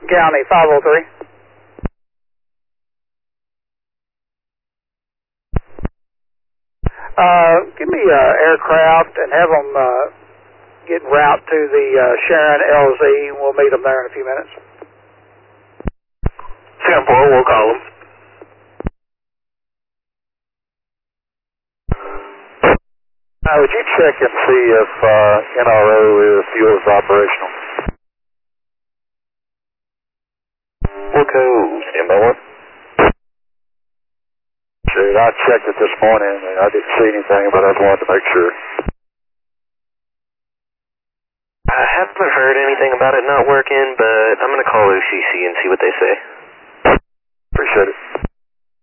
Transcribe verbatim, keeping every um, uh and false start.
County, five oh three. Uh, give me uh, aircraft and have them uh, get en route to the uh, Sharon L Z. We'll meet them there in a few minutes. ten four, we'll call them. Now, would you check and see if uh, N R O is fuel is operational? What code? M O one? Sure, I checked it this morning and I didn't see anything, but I just wanted to make sure. I haven't heard anything about it not working, but I'm going to call O C C and see what they say. Appreciate it.